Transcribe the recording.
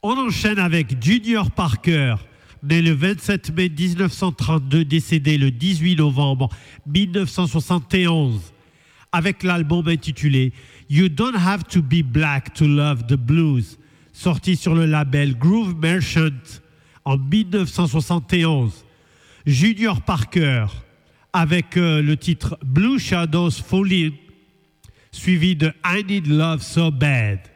On enchaîne avec Junior Parker, né le 27 mai 1932, décédé le 18 novembre 1971, avec l'album intitulé You Don't Have to Be Black to Love the Blues, sorti sur le label Groove Merchant en 1971. Junior Parker avec le titre Blue Shadows Falling, suivi de I Need Love So Bad.